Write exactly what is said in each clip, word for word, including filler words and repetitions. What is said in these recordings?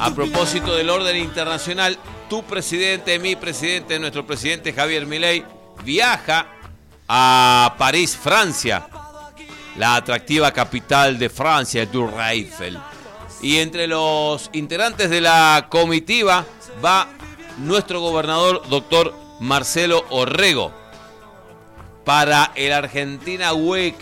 A propósito del orden internacional, tu presidente, mi presidente, nuestro presidente Javier Milei viaja a París, Francia, la atractiva capital de Francia, Tour Eiffel. Y entre los integrantes de la comitiva va nuestro gobernador, doctor Marcelo Orrego, para el Argentina Week.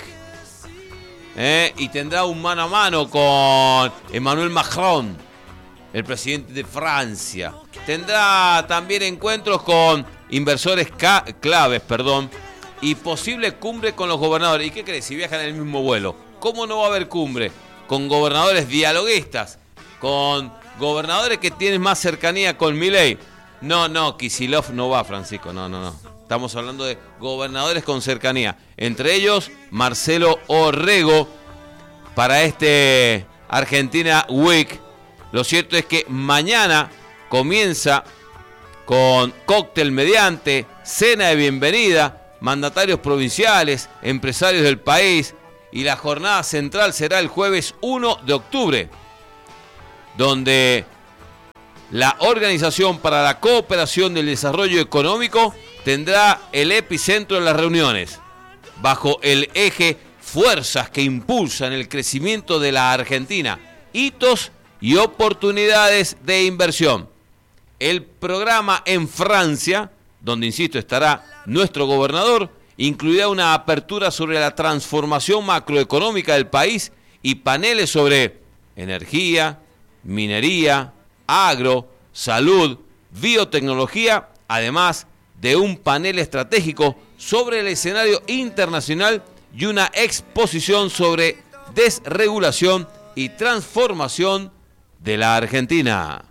¿eh? Y tendrá un mano a mano con Emmanuel Macron, el presidente de Francia. Tendrá también encuentros con inversores ca- claves, perdón, y posible cumbre con los gobernadores. ¿Y qué crees? Si viajan en el mismo vuelo, ¿cómo no va a haber cumbre? Con gobernadores dialoguistas, con gobernadores que tienen más cercanía con Milei. No, no, Kicillof no va, Francisco, no, no, no. Estamos hablando de gobernadores con cercanía. Entre ellos, Marcelo Orrego, para este Argentina Week. Lo cierto es que mañana comienza con cóctel mediante, cena de bienvenida, mandatarios provinciales, empresarios del país, y la jornada central será el jueves uno de octubre, donde la Organización para la Cooperación del Desarrollo Económico tendrá el epicentro de las reuniones, bajo el eje Fuerzas que impulsan el crecimiento de la Argentina, hitos y oportunidades de inversión. El programa en Francia, donde, insisto, estará nuestro gobernador, incluirá una apertura sobre la transformación macroeconómica del país y paneles sobre energía, minería, agro, salud, biotecnología, además de un panel estratégico sobre el escenario internacional y una exposición sobre desregulación y transformación de la Argentina.